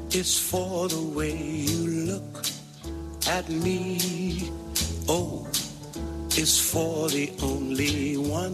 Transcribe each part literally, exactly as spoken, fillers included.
is for the way you look at me. O is for the only one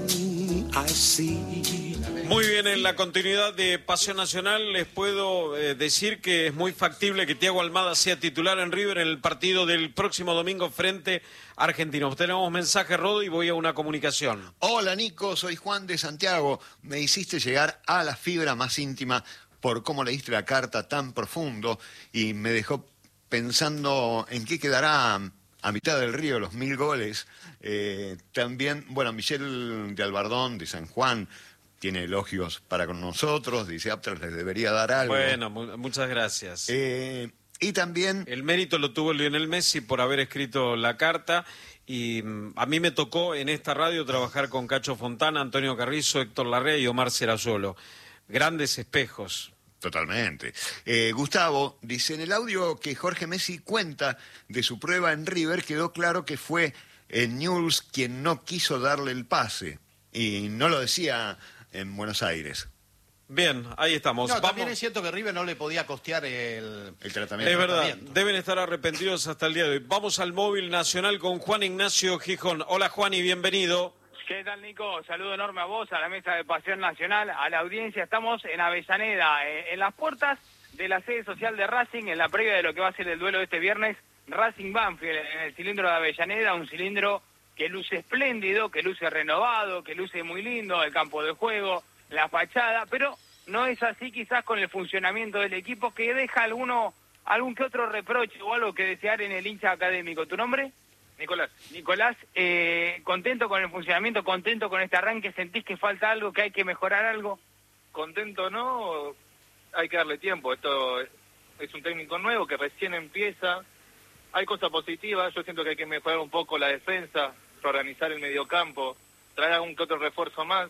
I see. Muy bien, en la continuidad de Pasión Nacional les puedo eh, decir que es muy factible que Thiago Almada sea titular en River en el partido del próximo domingo frente a Argentina. Tenemos mensaje, Rodo, y voy a una comunicación. Hola, Nico, soy Juan de Santiago. Me hiciste llegar a la fibra más íntima por cómo leíste la carta tan profundo y me dejó pensando en qué quedará a mitad del río los mil goles. Eh, también, bueno, Michelle de Albardón, de San Juan, tiene elogios para con nosotros, dice Apter les debería dar algo. Bueno, mu- muchas gracias. Eh, y también... El mérito lo tuvo Lionel Messi por haber escrito la carta y mm, a mí me tocó en esta radio trabajar con Cacho Fontana, Antonio Carrizo, Héctor Larrea y Omar Serrazolo. Grandes espejos. Totalmente. Eh, Gustavo dice, en el audio que Jorge Messi cuenta de su prueba en River, quedó claro que fue eh, Newell's quien no quiso darle el pase. Y no lo decía en Buenos Aires. Bien, ahí estamos. No, Vamos. también es cierto que River no le podía costear el, el tratamiento. Es verdad, tratamiento. deben estar arrepentidos hasta el día de hoy. Vamos al móvil nacional con Juan Ignacio Gijón. Hola, Juan, y bienvenido. ¿Qué tal, Nico? Saludo enorme a vos, a la mesa de Pasión Nacional, a la audiencia. Estamos en Avellaneda, eh, en las puertas de la sede social de Racing, en la previa de lo que va a ser el duelo de este viernes. Racing Banfield, en el cilindro de Avellaneda, un cilindro que luce espléndido, que luce renovado, que luce muy lindo, el campo de juego, la fachada, pero no es así quizás con el funcionamiento del equipo, que deja alguno, algún que otro reproche o algo que desear en el hincha académico. ¿Tu nombre? Nicolás. Nicolás, eh, ¿contento con el funcionamiento, contento con este arranque? ¿Sentís que falta algo, que hay que mejorar algo? Contento no, hay que darle tiempo. Esto es un técnico nuevo que recién empieza. Hay cosas positivas, yo siento que hay que mejorar un poco la defensa, reorganizar el mediocampo, traer algún que otro refuerzo más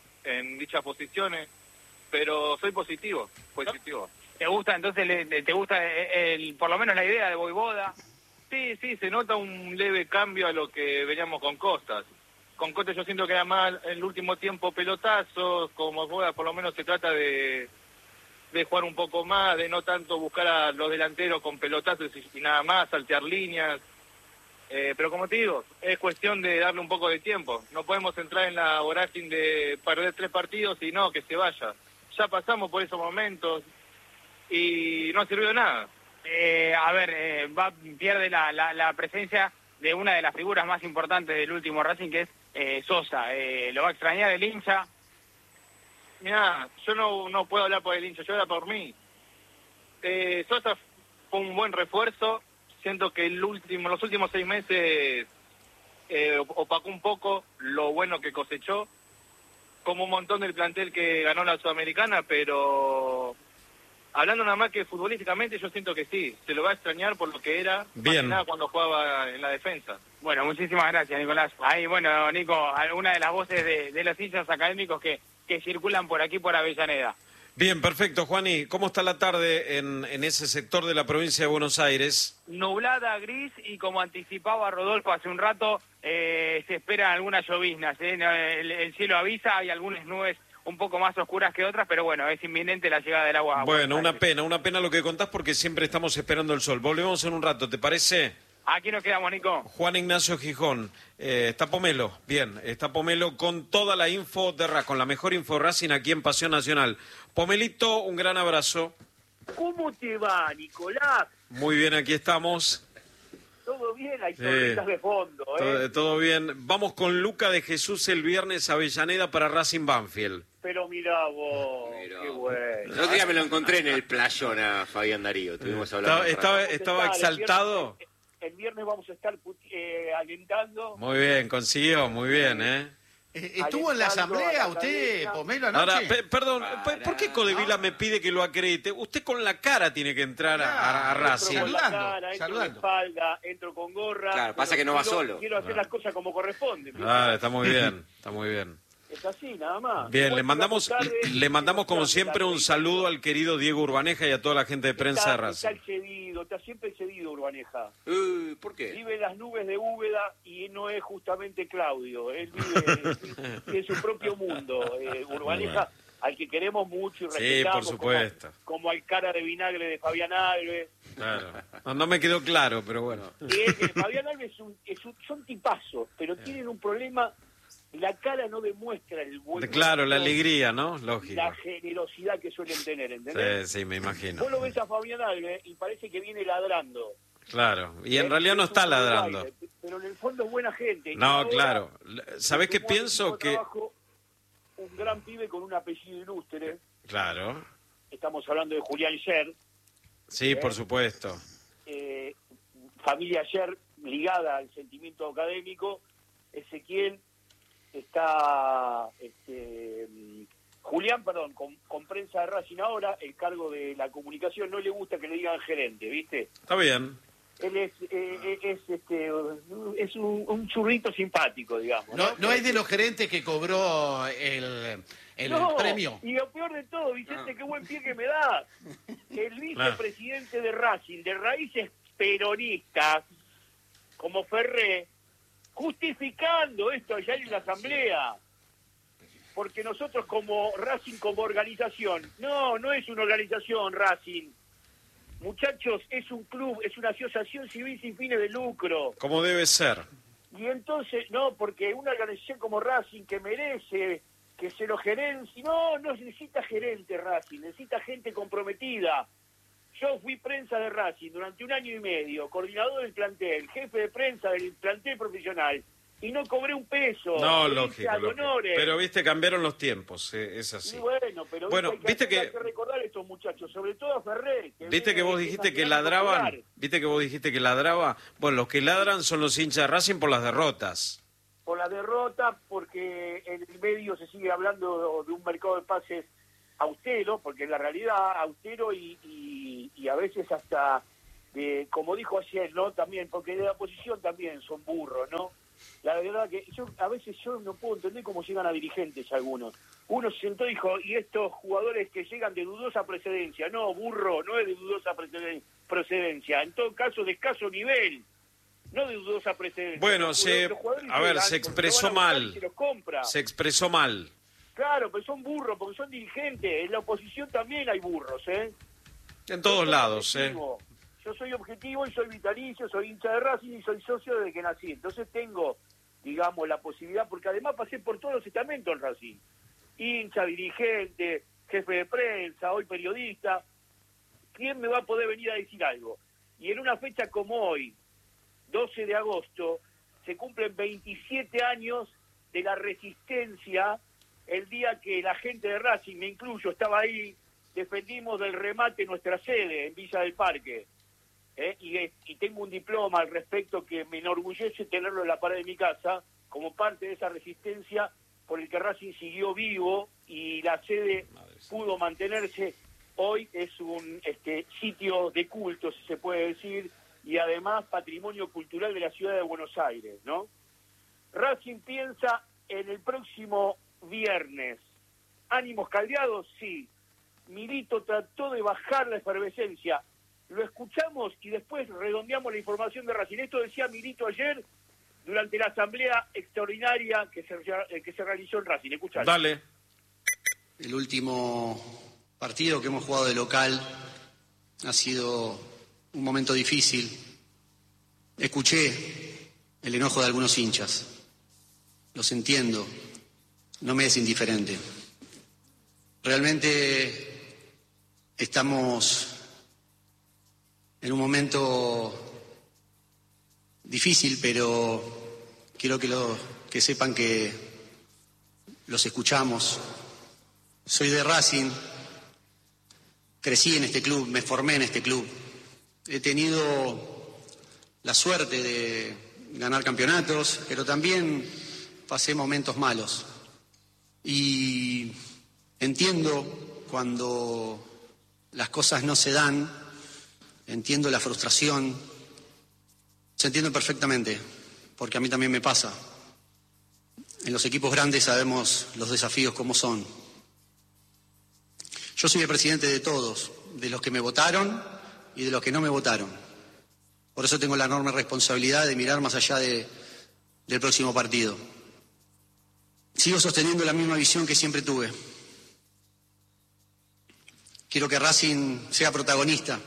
en dichas posiciones, pero soy positivo, positivo. ¿Te gusta entonces, le- te gusta el, el- por lo menos la idea de Boivoda? Sí, sí, se nota un leve cambio a lo que veníamos con Costas. Con Costas yo siento que era más en el último tiempo pelotazos, como juega por lo menos se trata de, de jugar un poco más, de no tanto buscar a los delanteros con pelotazos y, y nada más, saltear líneas. Eh, pero como te digo, es cuestión de darle un poco de tiempo. No podemos entrar en la vorágine de perder tres partidos y no, que se vaya. Ya pasamos por esos momentos y no ha servido de nada. Eh, a ver, eh, va, pierde la, la, la presencia de una de las figuras más importantes del último Racing, que es eh, Sosa. Eh, ¿Lo va a extrañar el hincha? Mirá, yo no, no puedo hablar por el hincha, yo hablo por mí. Eh, Sosa fue un buen refuerzo. Siento que el último, los últimos seis meses eh, opacó un poco lo bueno que cosechó, como un montón del plantel que ganó la Sudamericana, pero hablando nada más que futbolísticamente, yo siento que sí, se lo va a extrañar por lo que era, más Bien. que nada cuando jugaba en la defensa. Bueno, muchísimas gracias, Nicolás. Ahí, bueno, Nico, alguna de las voces de, de los hinchas académicos que, que circulan por aquí, por Avellaneda. Bien, perfecto, Juani. ¿Cómo está la tarde en, en ese sector de la provincia de Buenos Aires? Nublada, gris, y como anticipaba Rodolfo hace un rato, eh, se esperan algunas lloviznas. ¿eh? No, El, el cielo avisa, hay algunas nubes un poco más oscuras que otras, pero bueno, es inminente la llegada del agua. a Bueno, Buenos una Aires. pena, una pena lo que contás porque siempre estamos esperando el sol. Volvemos en un rato, ¿te parece? Aquí nos quedamos, Nico. Juan Ignacio Gijón, eh, está Pomelo, bien, está Pomelo con toda la info de Racing, con la mejor info de Racing aquí en Pasión Nacional. Pomelito, un gran abrazo. ¿Cómo te va, Nicolás? Muy bien, aquí estamos. ¿Todo bien? Hay Sí. sonrisas de fondo, ¿eh? Todo, todo bien. Vamos con Luca de Jesús el viernes a Avellaneda para Racing Banfield. Pero mirá vos, Mirá. qué bueno. El otro día me lo encontré en el playón a Fabián Darío. Estuvimos hablando. Estaba, estaba, un rato. estaba Vamos a estar, el exaltado. viernes- El viernes vamos a estar eh, alentando. Muy bien, consiguió, muy bien, ¿eh? Eh, ¿Estuvo en la asamblea usted, Pomelo, anoche? Ahora, pe- perdón, pe- ¿por qué Codevila me pide que lo acredite? Usted con la cara tiene que entrar a, a- a Racing. Entro con la Saludando, cara, entro saludando. de espalda, entro con gorra. Claro, pasa pero que no va quiero- solo. Quiero hacer las cosas como corresponde. Ah, está muy bien, está muy bien. Es así, nada más. Bien, Igual le mandamos, llegamos tarde, le mandamos como llegamos siempre tarde. un saludo al querido Diego Urbaneja y a toda la gente de prensa de Está, está Racing. el cedido, está siempre el cedido Urbaneja. Uh, ¿Por qué? Vive en las nubes de Úbeda y no es justamente Claudio. Él vive en su propio mundo. Eh, Urbaneja, al que queremos mucho y Sí, respetamos. por supuesto. Como, como al cara de vinagre de Fabián Alves. Claro. No, no me quedó claro, pero bueno. Y es que Fabián Alves es un, es un, son tipazos, pero tienen un problema. La cara no demuestra el buen Claro, la gusto, alegría, ¿no? Lógico. la generosidad que suelen tener, ¿entendés? Sí, sí, me imagino. Vos lo ves a Fabián Alves y parece que viene ladrando. Claro, y en Es- realidad no es está un ladrando. uruguayo, pero en el fondo es buena gente. Y No, ahora, claro. ¿Sabés qué como pienso? equipo de Que... trabajo, un gran pibe con un apellido ilustre. Claro. Estamos hablando de Julián Sher, Sí, por supuesto. eh, familia Sher ligada al sentimiento académico. Ezequiel está, este, Julián, perdón, con, con prensa de Racing ahora, el cargo de la comunicación, no le gusta que le digan gerente, ¿viste? Está bien. Él es, eh, es, este, es un, un churrito simpático, digamos. No, no es de los gerentes que cobró el, el No, premio. y lo peor de todo, Vicente, qué buen pie que me da. El vicepresidente de Racing, de raíces peronistas, como Ferré, justificando esto allá en la asamblea. Porque nosotros como Racing, como organización, no, no es una organización Racing. Muchachos, es un club, es una asociación civil sin fines de lucro. Como debe ser. Y entonces, no, porque una organización como Racing que merece que se lo gerencie, no, no necesita gerente Racing, necesita gente comprometida. Yo fui prensa de Racing durante un año y medio, coordinador del plantel, jefe de prensa del plantel profesional, y no cobré un peso. No, Hice lógico, ad lógico. honores. Pero, viste, cambiaron los tiempos, eh, es así. Y bueno, pero Bueno, hay que, viste hay que- que recordar a estos muchachos, sobre todo a Ferré. Viste viene que vos de dijiste que Nacional ladraban, Popular. viste que vos dijiste que ladraba. Bueno, los que ladran son los hinchas de Racing por las derrotas. Por la derrota, porque en el medio se sigue hablando de un mercado de pases austero, porque en la realidad austero y, y, y a veces hasta, de, como dijo ayer, ¿no? También, porque de la oposición también son burros, ¿no? La verdad que yo a veces yo no puedo entender cómo llegan a dirigentes algunos. Uno se sentó y dijo, y estos jugadores que llegan de dudosa precedencia, no, burro, no es de dudosa preceden- procedencia, en todo caso de escaso nivel. No de dudosa precedencia. Bueno, Los se, jugadores a ver, llegan se porque expresó lo van a buscar mal. y se los compra. Se expresó mal. Claro, pero son burros, porque son dirigentes. En la oposición también hay burros, ¿eh? En Yo todos soy lados, ¿eh? objetivo. Yo soy objetivo y soy vitalicio, soy hincha de Racing y soy socio desde que nací. Entonces tengo, digamos, la posibilidad, porque además pasé por todos los estamentos en Racing. Hincha, dirigente, jefe de prensa, hoy periodista. ¿Quién me va a poder venir a decir algo? Y en una fecha como hoy, doce de agosto, se cumplen veintisiete años de la resistencia, el día que la gente de Racing, me incluyo, estaba ahí, defendimos del remate nuestra sede en Villa del Parque. ¿eh? Y, y tengo un diploma al respecto que me enorgullece tenerlo en la pared de mi casa, como parte de esa resistencia por el que Racing siguió vivo y la sede pudo mantenerse. Hoy es un este, sitio de culto, si se puede decir, y además patrimonio cultural de la ciudad de Buenos Aires, ¿no? Racing piensa en el próximo viernes. ¿Ánimos caldeados? Sí. Milito trató de bajar la efervescencia. Lo escuchamos y después redondeamos la información de Racing. Esto decía Milito ayer durante la asamblea extraordinaria que se, que se realizó en Racing. Escuchalo. Dale. El último partido que hemos jugado de local ha sido un momento difícil. Escuché el enojo de algunos hinchas. Los entiendo. No me es indiferente. Realmente estamos en un momento difícil, pero quiero que, lo, que sepan que los escuchamos. Soy de Racing, crecí en este club, me formé en este club. He tenido la suerte de ganar campeonatos, pero también pasé momentos malos. Y entiendo cuando las cosas no se dan, entiendo la frustración, se entiende perfectamente, porque a mí también me pasa. En los equipos grandes sabemos los desafíos como son. Yo soy el presidente de todos, de los que me votaron y de los que no me votaron. Por eso tengo la enorme responsabilidad de mirar más allá de, del próximo partido. Sigo sosteniendo la misma visión que siempre tuve. quiero que Racing sea protagonista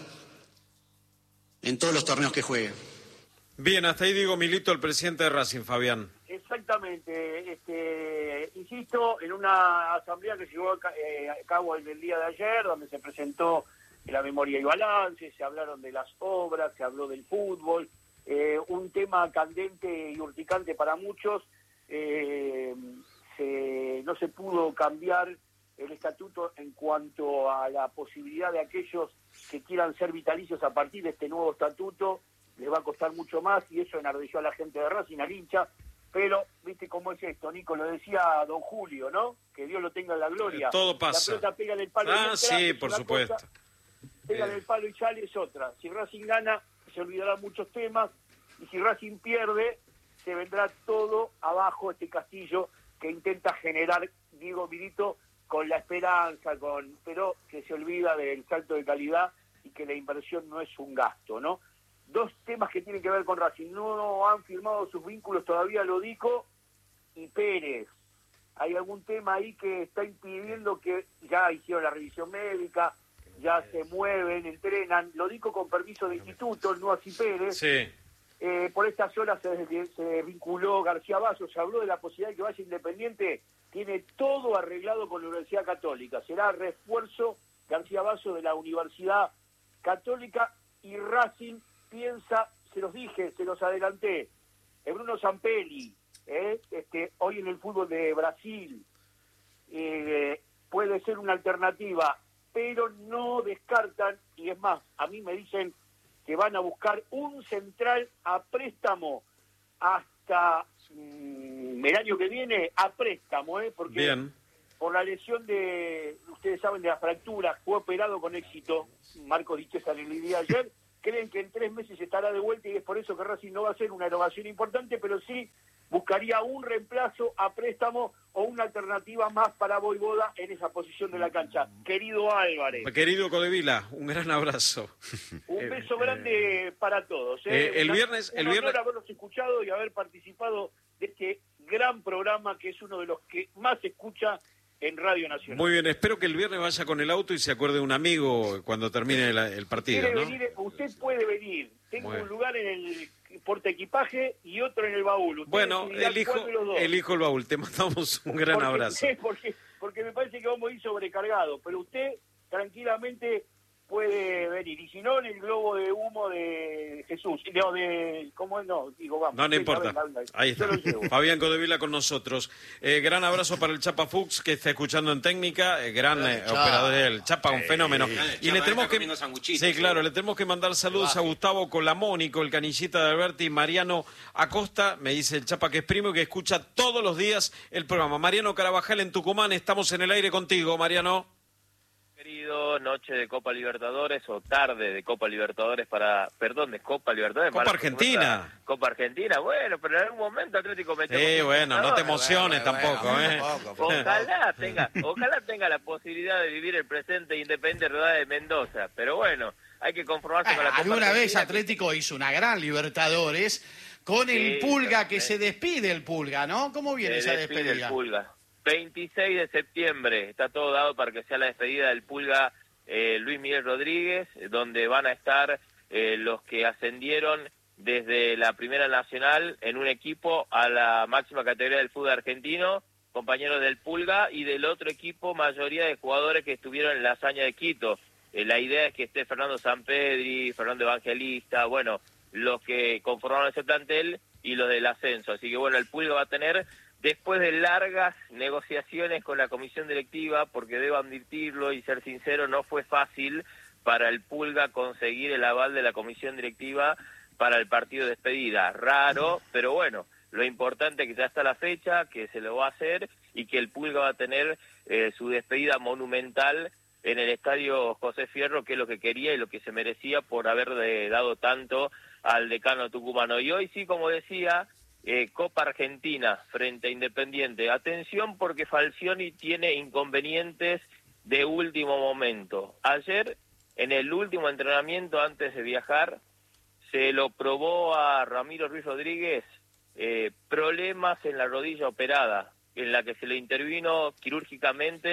en todos los torneos que juegue. Bien, hasta ahí Diego Milito, el presidente de Racing, Fabián. Exactamente, este, insisto, en una asamblea que se llevó a, eh, a cabo el, el día de ayer, donde se presentó la memoria y balance, se hablaron de las obras, se habló del fútbol, eh, un tema candente y urticante para muchos, eh, se, no se pudo cambiar el estatuto en cuanto a la posibilidad de aquellos que quieran ser vitalicios a partir de este nuevo estatuto, les va a costar mucho más y eso enardeció a la gente de Racing, al hincha, pero viste cómo es esto, Nico, lo decía don Julio, ¿no? Que Dios lo tenga en la gloria. Todo pasa. La pelota pega en el palo. Ah, y entra, sí, por supuesto. Cosa, pega en Eh. el palo y sale es otra. Si Racing gana, se olvidarán muchos temas, y si Racing pierde, se vendrá todo abajo este castillo que intenta generar Diego Milito con la esperanza, con pero que se olvida del salto de calidad y que la inversión no es un gasto, ¿no? Dos temas que tienen que ver con Racing. No han firmado sus vínculos todavía Lodico y Pérez. Hay algún tema ahí que está impidiendo que ya hicieron la revisión médica, ya se mueven, entrenan. Lodico con permiso de instituto, no así Pérez. Sí. Eh, por estas horas se, se vinculó García Basso, se habló de la posibilidad de que vaya Independiente. Tiene todo arreglado con la Universidad Católica. Será refuerzo García Basso de la Universidad Católica y Racing piensa, se los dije, se los adelanté, el Bruno Zampelli, eh, este, hoy en el fútbol de Brasil, eh, puede ser una alternativa, pero no descartan, y es más, a mí me dicen que van a buscar un central a préstamo hasta mmm, el año que viene, a préstamo, eh, porque Bien. Por la lesión de, ustedes saben, de la fractura, fue operado con éxito, Marco Dichesa en el día de ayer, creen que en tres meses estará de vuelta y es por eso que Racing no va a ser una erogación importante, pero sí buscaría un reemplazo a préstamo o una alternativa más para Voivoda en esa posición de la cancha. Querido Álvarez. Querido Codevila, un gran abrazo. Un beso eh, grande eh, para todos. ¿eh? Eh, el una, viernes... Un el viernes... honor haberlos escuchado y haber participado de este gran programa que es uno de los que más se escucha en Radio Nacional. Muy bien, espero que el viernes vaya con el auto y se acuerde de un amigo cuando termine la, el partido, ¿no? Venir, usted puede venir. Tengo bueno. un lugar en el portaequipaje y otro en el baúl. Ustedes bueno, elijo, elijo el baúl. Te mandamos un gran porque, abrazo. Porque, porque me parece que vamos a ir sobrecargados, pero usted tranquilamente puede venir. Y si no, en el globo de humo de Jesús. No, de, ¿cómo no? Digo, vamos. No, no importa. Venga, venga. Ahí está. Fabián Codevila con nosotros. Eh, gran abrazo para el Chapa Fuchs, que está escuchando en técnica. Eh, gran eh, operador, el Chapa, un fenómeno. Eh, y le tenemos que... Sí, claro, le tenemos que mandar saludos a Gustavo Colamónico, el canillita de Alberti, y Mariano Acosta, me dice el Chapa que es primo y que escucha todos los días el programa. Mariano Carabajal en Tucumán, estamos en el aire contigo, Mariano. Querido, noche de Copa Libertadores o tarde de Copa Libertadores para, perdón, de Copa Libertadores. Copa Argentina. Copa Argentina, bueno, pero en algún momento Atlético me... Sí, bueno, no te emociones bueno, tampoco, bueno, ¿eh? Tampoco, ojalá tenga, ojalá tenga la posibilidad de vivir el presente Independiente Rueda de Mendoza, pero bueno, hay que conformarse eh, con la Copa Alguna Argentina. vez Atlético hizo una gran Libertadores con el sí, Pulga, que se despide el Pulga, ¿no? ¿Cómo viene se esa despide despedida? El Pulga. veintiséis de septiembre, está todo dado para que sea la despedida del Pulga eh, Luis Miguel Rodríguez, donde van a estar eh, los que ascendieron desde la Primera Nacional en un equipo a la máxima categoría del fútbol argentino, compañeros del Pulga, y del otro equipo mayoría de jugadores que estuvieron en la hazaña de Quito. Eh, la idea es que esté Fernando Sampedri, Fernando Evangelista, bueno, los que conformaron ese plantel y los del ascenso. Así que bueno, el Pulga va a tener... Después de largas negociaciones con la comisión directiva, porque debo admitirlo y ser sincero, no fue fácil para el Pulga conseguir el aval de la comisión directiva para el partido de despedida. Raro, pero bueno, lo importante es que ya está la fecha, que se lo va a hacer y que el Pulga va a tener eh, su despedida monumental en el estadio José Fierro, que es lo que quería y lo que se merecía por haber de, dado tanto al decano tucumano. Y hoy sí, como decía... Eh, Copa Argentina frente a Independiente. Atención porque Falcioni tiene inconvenientes de último momento. Ayer, en el último entrenamiento antes de viajar, se lo probó a Ramiro Ruiz Rodríguez eh, problemas en la rodilla operada, en la que se le intervino quirúrgicamente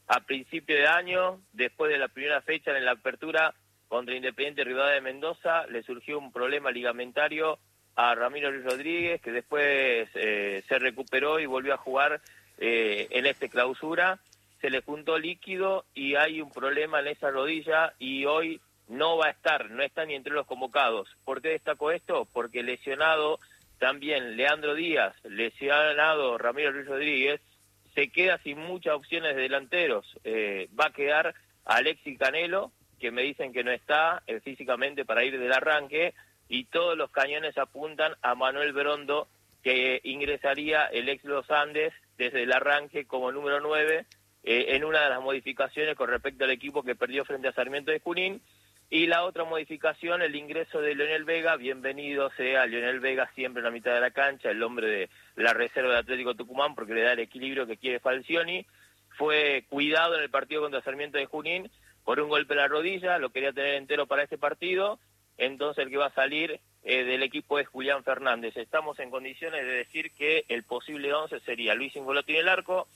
a principio de año, después de la primera fecha en la apertura contra Independiente Rivadavia de Mendoza, le surgió un problema ligamentario a Ramiro Luis Rodríguez, que después eh, se recuperó y volvió a jugar eh, en este clausura. Se le juntó líquido y hay un problema en esa rodilla y hoy no va a estar, no está ni entre los convocados. ¿Por qué destaco esto? Porque lesionado también Leandro Díaz, lesionado Ramiro Luis Rodríguez, se queda sin muchas opciones de delanteros. Eh, va a quedar Alexis Canelo, que me dicen que no está eh, físicamente para ir del arranque, y todos los cañones apuntan a Manuel Brondo, que ingresaría el ex Los Andes desde el arranque como número nueve, eh, en una de las modificaciones con respecto al equipo que perdió frente a Sarmiento de Junín. Y la otra modificación, el ingreso de Leonel Vega. Bienvenido sea Leonel Vega siempre en la mitad de la cancha, el hombre de la reserva de Atlético Tucumán, porque le da el equilibrio que quiere Falcioni. Fue cuidado en el partido contra Sarmiento de Junín por un golpe en la rodilla, lo quería tener entero para este partido, entonces el que va a salir eh, del equipo es Julián Fernández. Estamos en condiciones de decir que el posible once sería Luis Ingolotti en el arco,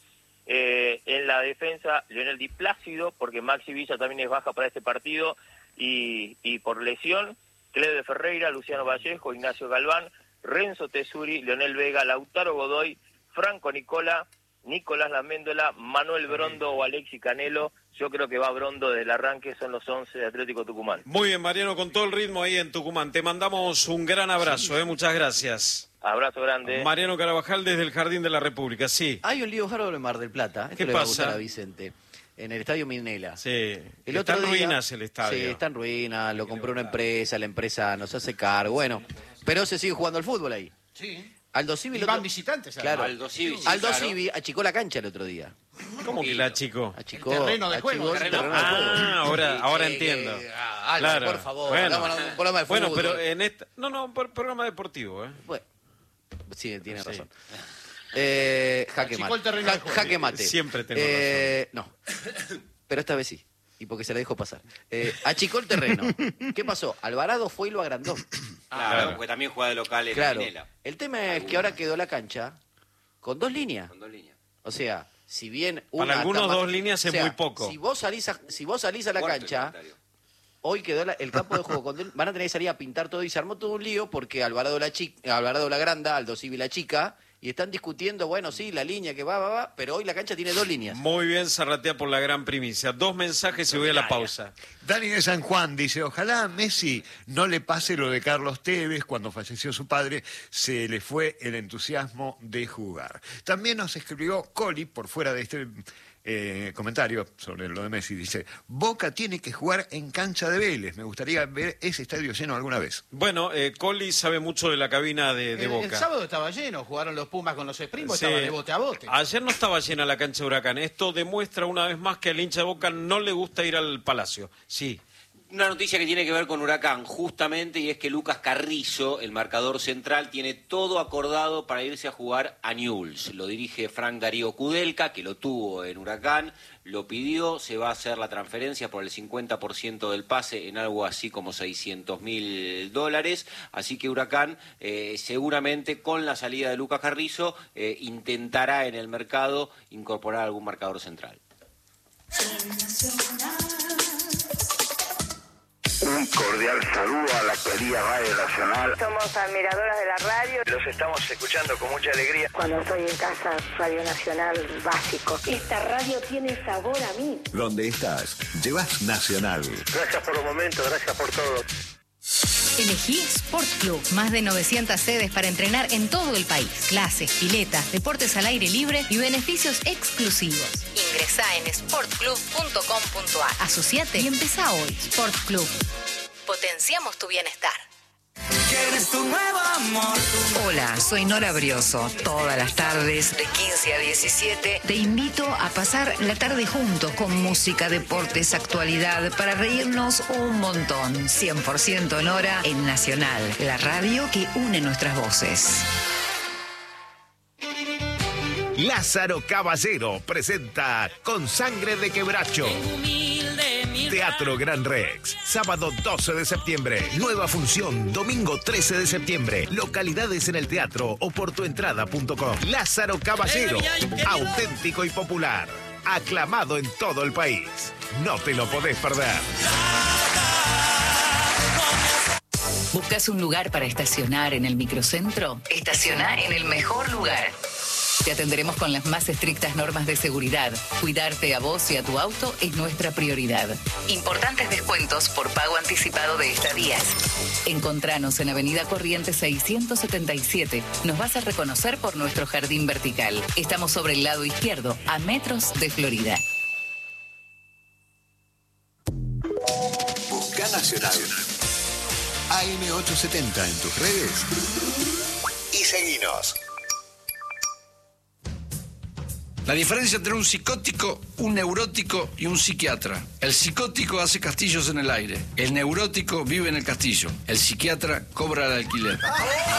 eh, en la defensa Leonel Di Plácido, porque Maxi Villa también es baja para este partido, Y, y por lesión, Cledo de Ferreira, Luciano Vallejo, Ignacio Galván, Renzo Tesuri, Leonel Vega, Lautaro Godoy, Franco Nicola, Nicolás Laméndola, Manuel Brondo o Alexis Canelo. Yo creo que va Brondo desde el arranque, son los once de Atlético Tucumán. Muy bien, Mariano, con todo el ritmo ahí en Tucumán. Te mandamos un gran abrazo, sí. eh, muchas gracias. Abrazo grande. Mariano Carabajal desde el Jardín de la República, sí. Hay un lío bárbaro en Mar del Plata. Esto ¿Qué le va a pasa? gustar a Vicente. En el Estadio Minela. Sí, el está otro en día, ruinas el estadio. Sí, está en ruinas, lo compró una empresa, la empresa nos hace cargo, bueno, pero se sigue jugando al fútbol ahí. Sí. Aldo Civi... Y van otro... visitantes. Claro, Aldo Civi, sí, Aldo claro. Civi achicó la cancha el otro día. ¿Cómo que la achicó? Achicó, el terreno de juego. achicó el terreno de juego. Ah, ahora, ahora Sí, entiendo. que, ah, Aldo, claro. por favor, bueno, hagamos un programa de fútbol. bueno, pero en esta... No, no, por programa deportivo, ¿eh? Bueno, sí, tiene Sí. razón. Eh, jaque Achicó mate. el terreno Ja- de juego. jaque mate. Siempre tengo eh, No, pero esta vez sí. Y porque se la dejó pasar. Eh, achicó el terreno. ¿Qué pasó? Alvarado fue y lo agrandó. Claro, Claro. porque también juega de local en Claro. Minela. El tema es que ahora quedó la cancha con dos líneas. Con dos líneas. O sea, si bien una Para algunos está más- dos líneas es o sea, muy poco. Si vos salís a, si vos salís a la Fuerte el cancha, comentario. hoy quedó la- el campo de juego con dos- van a tener que salir a pintar todo y se armó todo un lío porque Alvarado la chica, Alvarado la granda, Aldo Civi la chica, y están discutiendo, bueno, sí, la línea que va, va, va, pero hoy la cancha tiene dos líneas. Muy bien, Zarratea, por la gran primicia. Dos mensajes y voy a la pausa. Dani de San Juan dice, ojalá a Messi no le pase lo de Carlos Tevez, cuando falleció su padre, se le fue el entusiasmo de jugar. También nos escribió Coli, por fuera de este eh, comentario sobre lo de Messi, dice, Boca tiene que jugar en cancha de Vélez, me gustaría ver ese estadio lleno alguna vez. Bueno, eh, Coli sabe mucho de la cabina de, de El, Boca. el sábado estaba lleno, jugaron los Pumas con los Springboks, Sí. estaban de bote a bote. Ayer no estaba llena la cancha de Huracán. Esto demuestra una vez más que al hincha de Boca no le gusta ir al Palacio. Sí. Una noticia que tiene que ver con Huracán, justamente, y es que Lucas Carrizo, el marcador central, tiene todo acordado para irse a jugar a Newell's. Lo dirige Frank Darío Kudelka, que lo tuvo en Huracán, lo pidió, se va a hacer la transferencia por el cincuenta por ciento del pase en algo así como seiscientos mil dólares. Así que Huracán, eh, seguramente con la salida de Lucas Carrizo, eh, intentará en el mercado incorporar algún marcador central. Un cordial saludo a la querida Radio Nacional. Somos admiradoras de la radio. Los estamos escuchando con mucha alegría. Cuando estoy en casa, Radio Nacional básico. Esta radio tiene sabor a mí. Donde estás, llevas Nacional. Gracias por los momentos, gracias por todo. Elegí Sport Club, más de novecientas sedes para entrenar en todo el país. Clases, piletas, deportes al aire libre y beneficios exclusivos. Ingresá en sport club punto com punto a r. Asociate y empezá hoy. Sport Club. Potenciamos tu bienestar. ¿Quieres tu nuevo amor? Hola, soy Nora Brioso. Todas las tardes, de quince a diecisiete, te invito a pasar la tarde juntos con música, deportes, actualidad, para reírnos un montón. cien por ciento Nora en Nacional, la radio que une nuestras voces. Lázaro Caballero presenta Con Sangre de Quebracho. Teatro Gran Rex, sábado doce de septiembre, nueva función, domingo trece de septiembre, localidades en el teatro o por tu entrada punto com. Lázaro Caballero, auténtico y popular. aclamado en todo el país. No te lo podés perder. ¿Buscas un lugar para estacionar en el microcentro? Estaciona en el mejor lugar. Te atenderemos con las más estrictas normas de seguridad. Cuidarte a vos y a tu auto es nuestra prioridad. Importantes descuentos por pago anticipado de estadías. Encontranos en Avenida Corrientes seiscientos setenta y siete. Nos vas a reconocer por nuestro jardín vertical. Estamos sobre el lado izquierdo, a metros de Florida. Busca Nacional. A M ochocientos setenta en tus redes y seguinos. La diferencia entre un psicótico, un neurótico y un psiquiatra. El psicótico hace castillos en el aire. El neurótico vive en el castillo. El psiquiatra cobra el alquiler.